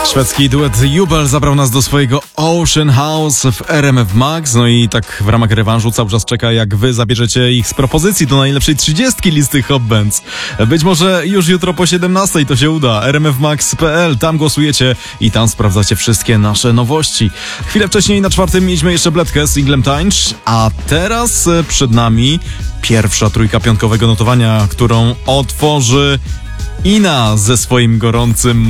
Szwedzki duet Jubel zabrał nas do swojego Ocean House w RMF Max. No i tak w ramach rewanżu cały czas czeka, jak wy zabierzecie ich z propozycji do najlepszej 30 listy Hot Bands. Być może już jutro po 17 to się uda. rmfmax.pl, tam głosujecie i tam sprawdzacie wszystkie nasze nowości. Chwilę wcześniej na 4. mieliśmy jeszcze Bledkę z singlem Tańcz, a teraz przed nami pierwsza trójka piątkowego notowania, którą otworzy Ina ze swoim gorącym